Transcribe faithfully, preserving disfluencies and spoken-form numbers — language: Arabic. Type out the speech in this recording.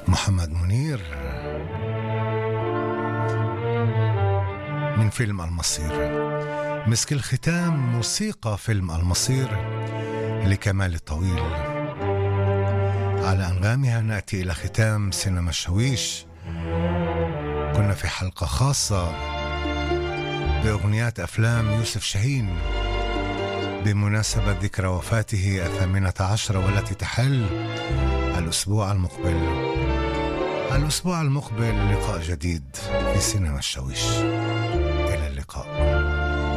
محمد منير من فيلم المصير. مسك الختام موسيقى فيلم المصير لكمال الطويل. على أنغامها نأتي إلى ختام سينما الشويش. كنا في حلقة خاصة بأغنيات أفلام يوسف شاهين بمناسبة ذكرى وفاته الثامنة عشرة، والتي تحل الأسبوع المقبل. الأسبوع المقبل لقاء جديد في سينما الشويش.